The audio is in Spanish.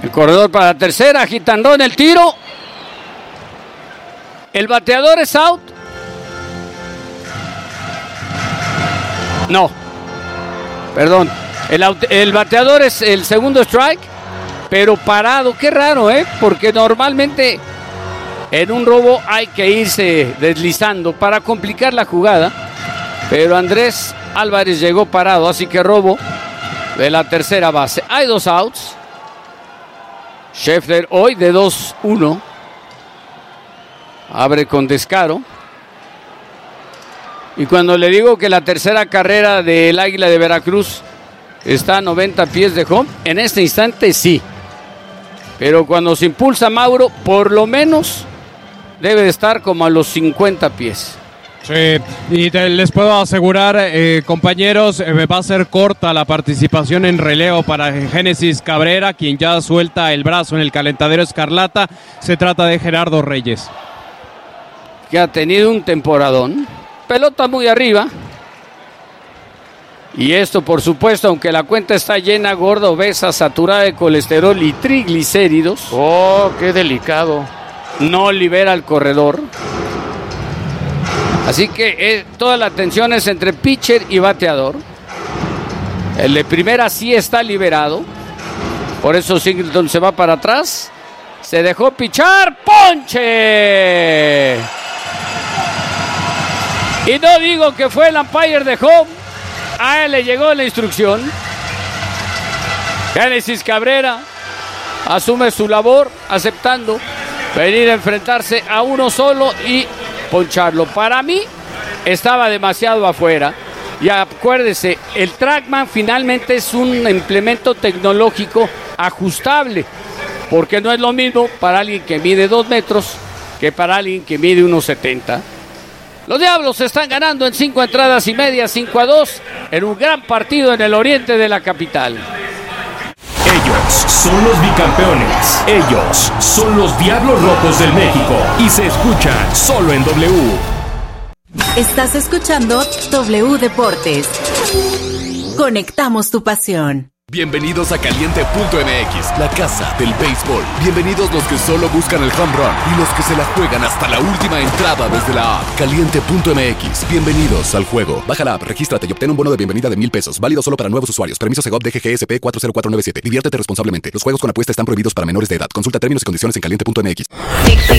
El corredor para la tercera, agitando en el tiro. El bateador es out. No, perdón. El bateador es el segundo strike, pero parado. Qué raro, porque normalmente en un robo hay que irse deslizando para complicar la jugada. Pero Andrés Álvarez llegó parado, así que robo de la tercera base. Hay 2 outs. Scheffler hoy de 2-1. Abre con descaro. Y cuando le digo que la tercera carrera del Águila de Veracruz está a 90 pies de home, en este instante sí. Pero cuando se impulsa Mauro, por lo menos debe de estar como a los 50 pies. Sí, y les puedo asegurar, compañeros, va a ser corta la participación en relevo para Génesis Cabrera, quien ya suelta el brazo en el calentadero escarlata. Se trata de Gerardo Reyes, que ha tenido un temporadón. Pelota muy arriba. Y esto, por supuesto, aunque la cuenta está llena, gorda, obesa, saturada de colesterol y triglicéridos. ¡Oh, qué delicado! No libera al corredor. Así que toda la atención es entre pitcher y bateador. El de primera sí está liberado. Por eso Singleton se va para atrás. Se dejó pichar. ¡Ponche! Y no digo que fue el umpire de home. A él le llegó la instrucción. Génesis Cabrera asume su labor aceptando venir a enfrentarse a uno solo y poncharlo. Para mí estaba demasiado afuera. Y acuérdese, el TrackMan finalmente es un implemento tecnológico ajustable, porque no es lo mismo para alguien que mide 2 metros que para alguien que mide 1.70. Los Diablos están ganando en 5 entradas y media, 5-2, en un gran partido en el oriente de la capital. Ellos son los bicampeones. Ellos son los Diablos Rojos del México. Y se escuchan solo en W. Estás escuchando W Deportes. Conectamos tu pasión. Bienvenidos a Caliente.mx, la casa del béisbol. Bienvenidos los que solo buscan el home run y los que se la juegan hasta la última entrada desde la app. Caliente.mx, bienvenidos al juego. Baja la app, regístrate y obtén un bono de bienvenida de $1,000. Válido solo para nuevos usuarios. Permiso Segov DGGSP 40497. Diviértete responsablemente. Los juegos con apuesta están prohibidos para menores de edad. Consulta términos y condiciones en Caliente.mx.